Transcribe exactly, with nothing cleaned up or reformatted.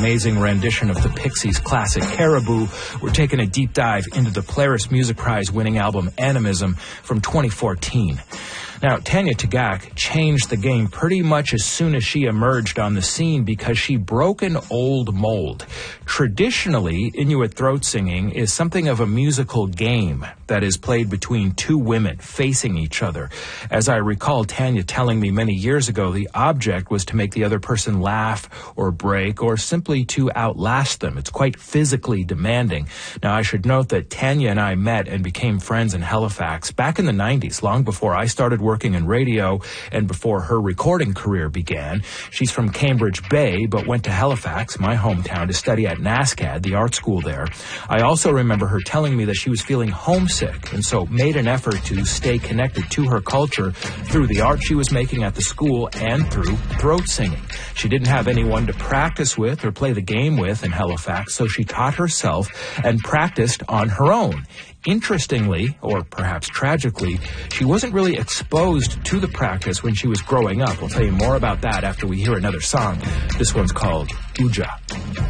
amazing rendition of the Pixies' classic Caribou. We're taking a deep dive into the Polaris Music Prize winning album Animism from twenty fourteen. Now, Tanya Tagaq changed the game pretty much as soon as she emerged on the scene because she broke an old mold. Traditionally, Inuit throat singing is something of a musical game that is played between two women facing each other. As I recall Tanya telling me many years ago, the object was to make the other person laugh or break or simply to outlast them. It's quite physically demanding. Now, I should note that Tanya and I met and became friends in Halifax back in the nineties, long before I started working in radio and before her recording career began. She's from Cambridge Bay, but went to Halifax, my hometown, to study at NASCAD, the art school there. I also remember her telling me that she was feeling homesick, and so made an effort to stay connected to her culture through the art she was making at the school and through throat singing. She didn't have anyone to practice with or play the game with in Halifax, so she taught herself and practiced on her own. Interestingly, or perhaps tragically, she wasn't really exposed to the practice when she was growing up. We'll tell you more about that after we hear another song. This one's called Uja.